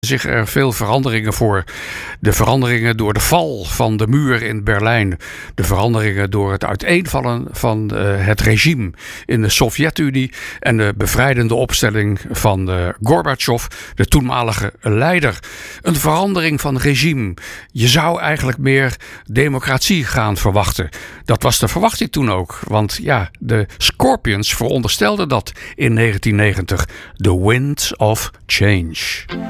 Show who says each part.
Speaker 1: zich er veel veranderingen voor. De veranderingen door de val van de muur in Berlijn. De veranderingen door het uiteenvallen van het regime in de Sovjet-Unie. En de bevrijdende opstelling van Gorbachev, de toenmalige leider. Een verandering van regime. Je zou eigenlijk meer democratie gaan verwachten. Dat was de verwachting toen ook. Want ja, de Scorpions veronderstelden dat in 1990. The Wind of Change.